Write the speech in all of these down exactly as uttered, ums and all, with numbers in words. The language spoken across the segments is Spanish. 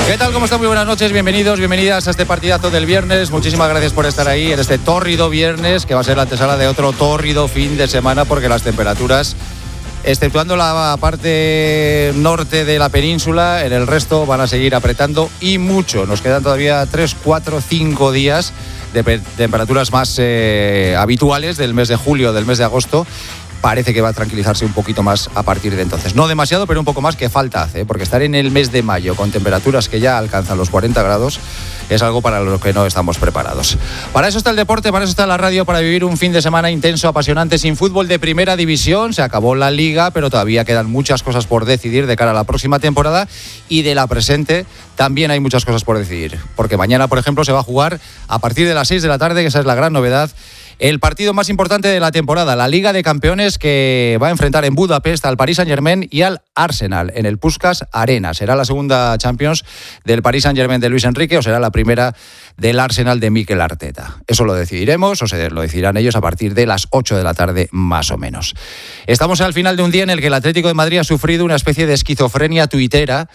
¿Qué tal? ¿Cómo están? Muy buenas noches, bienvenidos, bienvenidas a este partidazo del viernes. Muchísimas gracias por estar ahí en este tórrido viernes, que va a ser la antesala de otro tórrido fin de semana, porque las temperaturas, exceptuando la parte norte de la península, en el resto van a seguir apretando y mucho. Nos quedan todavía tres, cuatro, cinco días de pe- temperaturas más eh, habituales del mes de julio, del mes de agosto. Parece que va a tranquilizarse un poquito más a partir de entonces. No demasiado, pero un poco más, que falta hace, porque estar en el mes de mayo con temperaturas que ya alcanzan los cuarenta grados es algo para lo que no estamos preparados. Para eso está el deporte, para eso está la radio, para vivir un fin de semana intenso, apasionante, sin fútbol de primera división. Se acabó la liga, pero todavía quedan muchas cosas por decidir de cara a la próxima temporada, y de la presente también hay muchas cosas por decidir, porque mañana, por ejemplo, se va a jugar a partir de las seis de la tarde, que esa es la gran novedad, el partido más importante de la temporada, la Liga de Campeones, que va a enfrentar en Budapest al Paris Saint-Germain y al Arsenal en el Puskás Arena. Será la segunda Champions del Paris Saint-Germain de Luis Enrique, o será la primera del Arsenal de Mikel Arteta. Eso lo decidiremos, o se lo decidirán ellos a partir de las ocho de la tarde más o menos. Estamos al final de un día en el que el Atlético de Madrid ha sufrido una especie de esquizofrenia tuitera,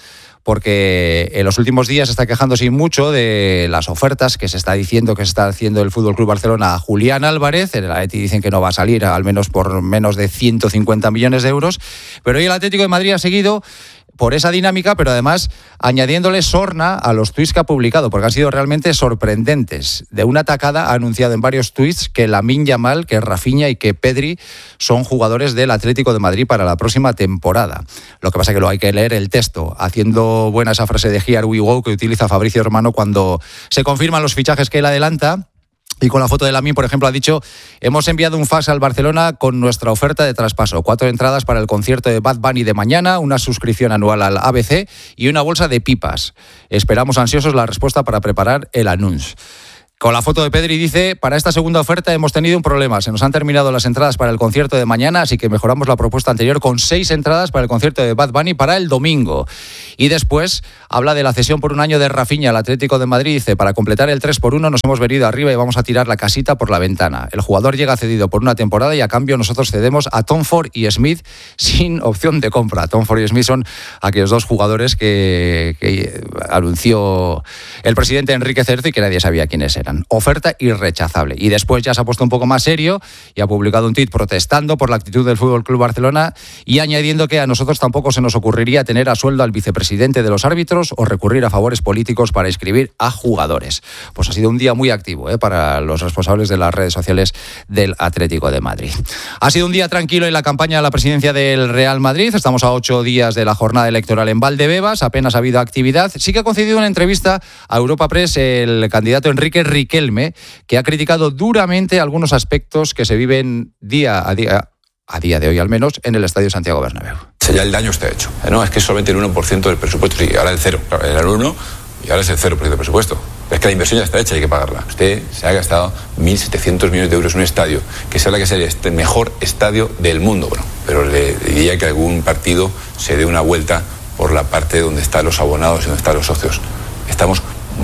porque en los últimos días se está quejándose mucho de las ofertas que se está diciendo que se está haciendo el F C Barcelona a Julián Álvarez. En el Atleti dicen que no va a salir, al menos por menos de ciento cincuenta millones de euros. Pero hoy el Atlético de Madrid ha seguido por esa dinámica, pero además añadiéndole sorna a los tuits que ha publicado, porque han sido realmente sorprendentes. De una tacada ha anunciado en varios tuits que Lamine Yamal, que Rafinha y que Pedri son jugadores del Atlético de Madrid para la próxima temporada. Lo que pasa es que lo hay que leer el texto, haciendo buena esa frase de Here we go que utiliza Fabricio Romano cuando se confirman los fichajes que él adelanta. Y con la foto de Lamine, por ejemplo, ha dicho: hemos enviado un fax al Barcelona con nuestra oferta de traspaso. Cuatro entradas para el concierto de Bad Bunny de mañana, una suscripción anual al A B C y una bolsa de pipas. Esperamos ansiosos la respuesta para preparar el anuncio. Con la foto de Pedri dice: para esta segunda oferta hemos tenido un problema. Se nos han terminado las entradas para el concierto de mañana, así que mejoramos la propuesta anterior con seis entradas para el concierto de Bad Bunny para el domingo. Y después habla de la cesión por un año de Rafinha al Atlético de Madrid. Dice: para completar el tres por uno nos hemos venido arriba y vamos a tirar la casita por la ventana. El jugador llega cedido por una temporada y a cambio nosotros cedemos a Tom Ford y Smith sin opción de compra. Tom Ford y Smith son aquellos dos jugadores que, que anunció el presidente Enrique Cerzo y que nadie sabía quiénes eran. Oferta irrechazable. Y después ya se ha puesto un poco más serio y ha publicado un tuit protestando por la actitud del F C Barcelona y añadiendo que a nosotros tampoco se nos ocurriría tener a sueldo al vicepresidente de los árbitros o recurrir a favores políticos para inscribir a jugadores. Pues ha sido un día muy activo ¿eh? para los responsables de las redes sociales del Atlético de Madrid. Ha sido un día tranquilo en la campaña a la presidencia del Real Madrid. Estamos a ocho días de la jornada electoral en Valdebebas. Apenas ha habido actividad. Sí que ha concedido una entrevista a Europa Press el candidato Enrique Riquelme, que ha criticado duramente algunos aspectos que se viven día a día, a día de hoy al menos, en el Estadio Santiago Bernabéu. Ya el daño está hecho. No, es que es solamente el uno por ciento del presupuesto, y ahora el cero. Era el uno y ahora es el cero por ciento del presupuesto. Es que la inversión ya está hecha y hay que pagarla. Usted se ha gastado mil setecientos millones de euros en un estadio que se habla que es el mejor estadio del mundo. Bueno, pero le diría que algún partido se dé una vuelta por la parte donde están los abonados y donde están los socios. Estamos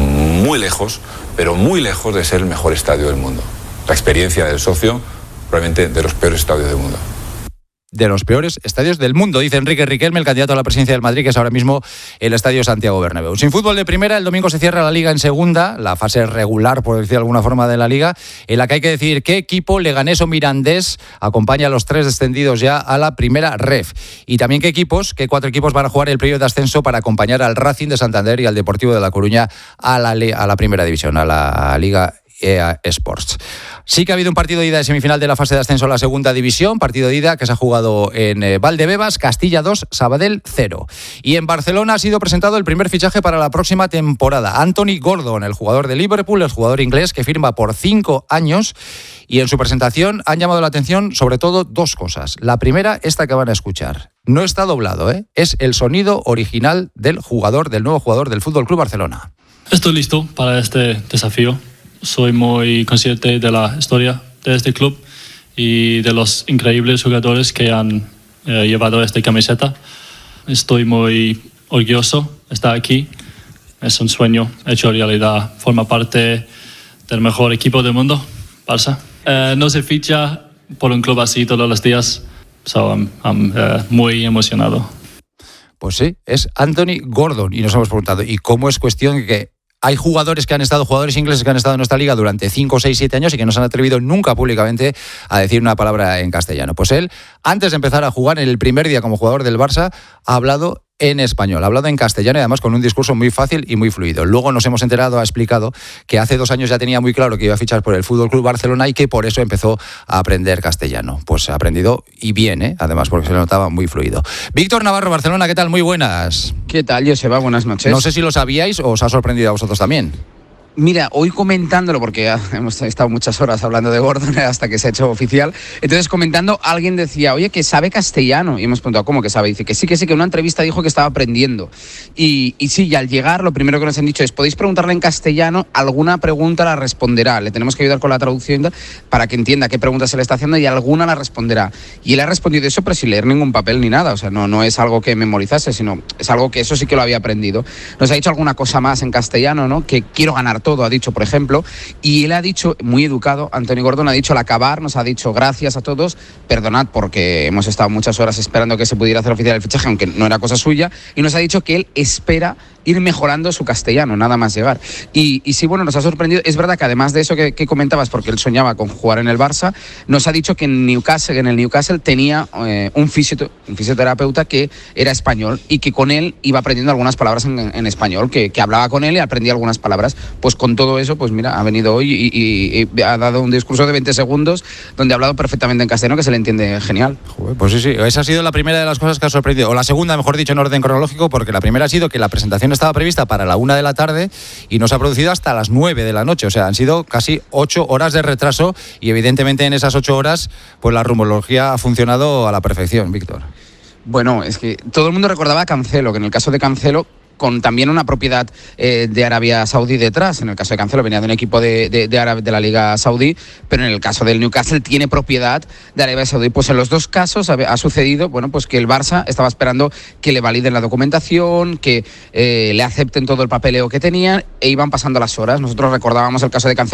muy lejos, pero muy lejos de ser el mejor estadio del mundo. La experiencia del socio, probablemente de los peores estadios del mundo. De los peores estadios del mundo, dice Enrique Riquelme, el candidato a la presidencia del Madrid, que es ahora mismo el Estadio Santiago Bernabéu. Sin fútbol de primera, el domingo se cierra la Liga en segunda, la fase regular, por decir de alguna forma, de la Liga, en la que hay que decidir qué equipo, Leganés o Mirandés, acompaña a los tres descendidos ya a la primera ref. Y también qué equipos, qué cuatro equipos van a jugar el playoff de ascenso para acompañar al Racing de Santander y al Deportivo de La Coruña a la, a la primera división, a la Liga E A Sports. Sí que ha habido un partido de ida de semifinal de la fase de ascenso a la segunda división, partido de ida que se ha jugado en eh, Valdebebas, Castilla dos, Sabadell cero. Y en Barcelona ha sido presentado el primer fichaje para la próxima temporada. Anthony Gordon, el jugador de Liverpool, el jugador inglés que firma por cinco años, y en su presentación han llamado la atención sobre todo dos cosas. La primera, esta que van a escuchar. No está doblado, ¿eh? Es el sonido original del jugador, del nuevo jugador del F C Barcelona. Estoy listo para este desafío. Soy muy consciente de la historia de este club y de los increíbles jugadores que han eh, llevado esta camiseta. Estoy muy orgulloso de estar aquí. Es un sueño hecho realidad. Forma parte del mejor equipo del mundo, Barça. Eh, no se ficha por un club así todos los días. So I'm, I'm uh, muy emocionado. Pues sí, es Anthony Gordon. Y nos hemos preguntado, ¿y cómo es cuestión de que hay jugadores que han estado, jugadores ingleses que han estado en nuestra liga durante cinco, seis, siete años y que no se han atrevido nunca públicamente a decir una palabra en castellano? Pues él, antes de empezar a jugar, en el primer día como jugador del Barça, ha hablado en español, ha hablado en castellano y además con un discurso muy fácil y muy fluido. Luego nos hemos enterado, ha explicado que hace dos años ya tenía muy claro que iba a fichar por el F C Barcelona y que por eso empezó a aprender castellano. Pues ha aprendido y bien, ¿eh? Además, porque se le notaba muy fluido. Víctor Navarro, Barcelona, ¿qué tal? Muy buenas. ¿Qué tal, Joseba? Buenas noches. No sé si lo sabíais o os ha sorprendido a vosotros también. Mira, hoy comentándolo, porque hemos estado muchas horas hablando de Gordon hasta que se ha hecho oficial, entonces comentando, alguien decía, oye, que sabe castellano, y hemos preguntado, ¿cómo que sabe? Dice que sí, que sí, que en una entrevista dijo que estaba aprendiendo, y, y sí, y al llegar lo primero que nos han dicho es, podéis preguntarle en castellano, alguna pregunta la responderá, le tenemos que ayudar con la traducción para que entienda qué pregunta se le está haciendo y alguna la responderá, y él ha respondido eso pero sin leer ningún papel ni nada, o sea, no, no es algo que memorizase, sino es algo que eso sí que lo había aprendido. Nos ha dicho alguna cosa más en castellano, ¿no? Que quiero ganar todo, ha dicho, por ejemplo, y él ha dicho, muy educado, Anthony Gordon ha dicho al acabar, nos ha dicho gracias a todos, perdonad porque hemos estado muchas horas esperando que se pudiera hacer oficial el fichaje, aunque no era cosa suya, y nos ha dicho que él espera ir mejorando su castellano, nada más llegar. Y, y sí, bueno, nos ha sorprendido, es verdad que además de eso que, que comentabas, porque él soñaba con jugar en el Barça, nos ha dicho que en Newcastle, en el Newcastle tenía eh, un, fisio, un fisioterapeuta que era español y que con él iba aprendiendo algunas palabras en, en español, que, que hablaba con él y aprendía algunas palabras. Pues con todo eso, pues mira, ha venido hoy y, y, y ha dado un discurso de veinte segundos donde ha hablado perfectamente en castellano, que se le entiende genial. Joder, pues sí, sí, esa ha sido la primera de las cosas que ha sorprendido, o la segunda, mejor dicho, en orden cronológico, porque la primera ha sido que la presentación estaba prevista para la una de la tarde y no se ha producido hasta las nueve de la noche, o sea, han sido casi ocho horas de retraso y evidentemente en esas ocho horas pues la rumorología ha funcionado a la perfección, Víctor. Bueno, es que todo el mundo recordaba a Cancelo, que en el caso de Cancelo, con también una propiedad eh, de Arabia Saudí detrás. En el caso de Cancelo venía de un equipo de, de, de, Arab, de la Liga Saudí, pero en el caso del Newcastle tiene propiedad de Arabia Saudí. Pues en los dos casos ha, ha sucedido, bueno, pues que el Barça estaba esperando que le validen la documentación, que eh, le acepten todo el papeleo que tenían e iban pasando las horas. Nosotros recordábamos el caso de Cancelo.